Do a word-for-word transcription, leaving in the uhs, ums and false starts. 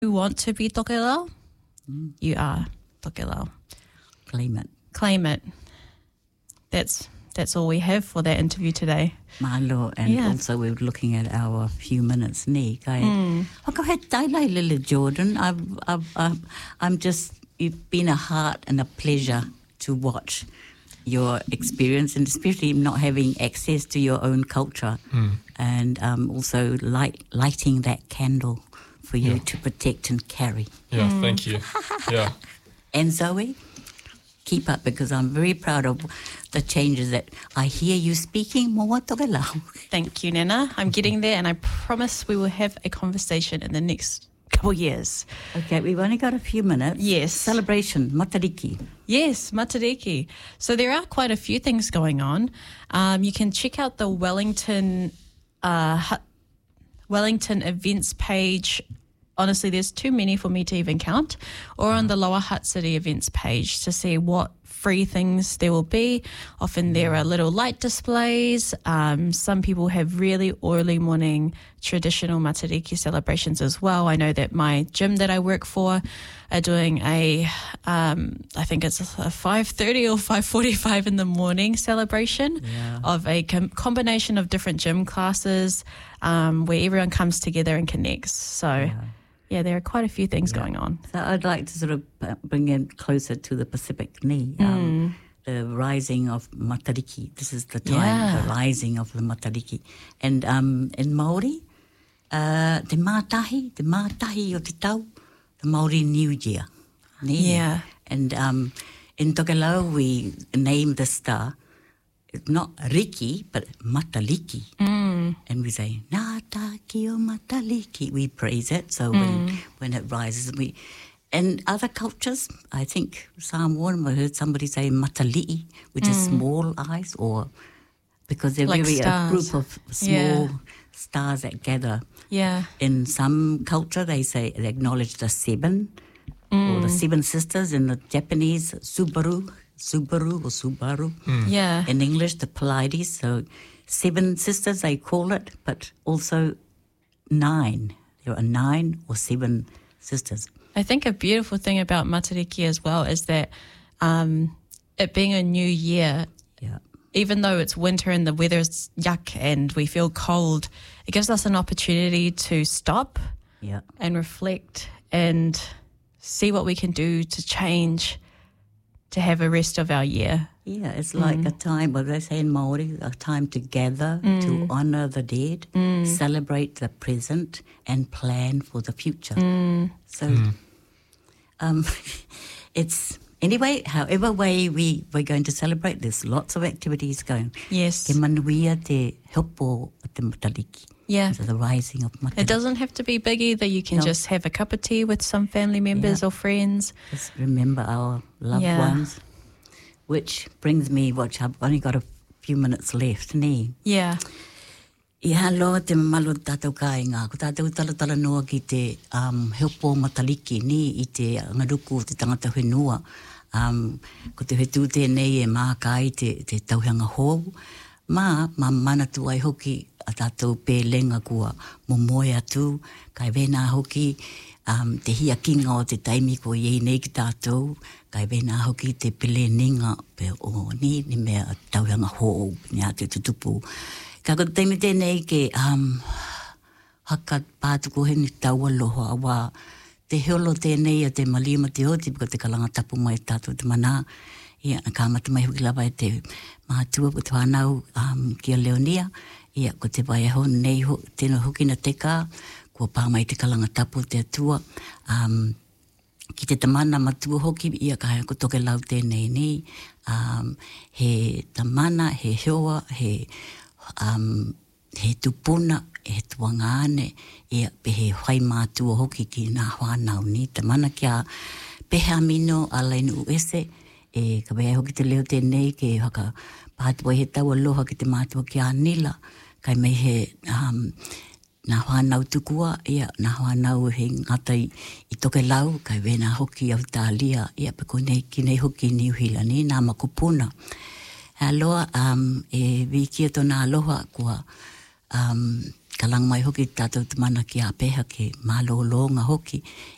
you want to be tokelao, mm. you are tokelao. Claim it. Claim it. That's that's all we have for that interview today. Malo, and yeah. also we were looking at our few minutes ni. Kai, mm. oh, go ahead, tailai lili Jordan. I've, I've, I've, I'm just, you've been a heart and a pleasure to watch your experience, and especially not having access to your own culture, mm. and um, also light, lighting that candle for you yeah. to protect and carry. Yeah, mm. thank you. Yeah. And Zoe, keep up, because I'm very proud of the changes that I hear you speaking. Thank you, Nana. I'm getting there, and I promise we will have a conversation in the next couple years. Okay, we've only got a few minutes. Yes. Celebration, Matariki. Yes, Matariki. So there are quite a few things going on. Um, you can check out the Wellington uh, Wellington events page. Honestly, there's too many for me to even count. Or on the Lower Hutt City events page to see what free things there will be. Often there are little light displays. Um, some people have really early morning traditional Matariki celebrations as well. I know that my gym that I work for are doing a, um, I think it's a five thirty or five forty-five in the morning celebration yeah. of a com- combination of different gym classes um, where everyone comes together and connects. So... Yeah. Yeah, there are quite a few things yeah. going on. So I'd like to sort of bring it closer to the Pacific Ni, um, mm. the rising of Matariki. This is the time, yeah. the rising of the Matariki. And um, in Māori, uh, te mātahi, te mātahi o te tau, the Māori New Year. Ni? Yeah. And um, in Tokelau, we name the star, it's not Riki, but Mataliki. Mm. And we say, Nā taki o Mataliki. We praise it. So mm. when, when it rises, we... And other cultures, I think Samoan, I heard somebody say Matali'i, which mm. is small eyes, or... Because they're like very stars. A group of small yeah. stars that gather. Yeah. In some culture, they say, they acknowledge the seven, mm. or the seven sisters. In the Japanese, Subaru... Subaru or Subaru. Mm. Yeah. In English, the Pleiades. So seven sisters, they call it, but also nine. There are nine or seven sisters. I think a beautiful thing about Matariki as well is that um, it being a new year, yeah. even though it's winter and the weather's yuck and we feel cold, it gives us an opportunity to stop yeah. and reflect and see what we can do to change to have a rest of our year. Yeah, it's like mm. a time, what they say in Māori, a time to gather, mm. to honour the dead, mm. celebrate the present and plan for the future. Mm. So mm. Um, it's, anyway, however way we, we're going to celebrate, there's lots of activities going. Yes. Ke manuia te helpo te Matariki. Yeah. So the rising of Matariki. It doesn't have to be big either. You can no. just have a cup of tea with some family members yeah. or friends. Just remember our loved yeah. ones. Which brings me, watch, I've only got a few minutes left, ni? Yeah. I halo te malu tātou kāinga. Ko tātou talatala noa ki te um, helpo Matariki ni i te ngaruku o te tangata whenua. Um, ko te whetū tēnei e mākai te, te tauhanga hou. Mā, mā manatu ai hoki a tātou pēlenga kua momoe atu, kai wēnā hoki um, te hia kinga o te taimi ko iei nei ki tātou, kai wēnā hoki te pele ninga pe o ni, ni mea tauhanga hou, ni a te tutupu. Ka ko te taimi tēnei ke um, haka pātuku heni taua loho awa, te heolo tēnei a te malima te oti, piko te kalanga tapu mai tātou te mana. Ia, na kāmata mai hoki lawa e te mātua ko te whanau um, kia Leonia. Ia, ko te vai ho nei ho, tēnā hoki na te kā, kua pā mai te kalanga tapu te atua. Um, ki te tamana matua hoki, ia ka hea ko toke lau tēnei ni. Um, he tamana, he heoa, he, um, he tupuna, he tuangāne, ia pe he whai mātua hoki ki nā whanau ni. Tamana kia peha mino a lainu uese, e ka wea hoki te leo tēnei ke haka pātua he tau aloha ki te mātua ki Anila, kai mei he um, nā whanau tukua, ia nā whanau he ngata i, i toke lau, kai wena hoki au tālia, ia pe konei ki nei hoki ni uhila ni, nā makupuna. Aloha, um, e wikia tōna aloha kua um, ka lang mai hoki tātou te mana ki a peha ke mālōlōnga hoki,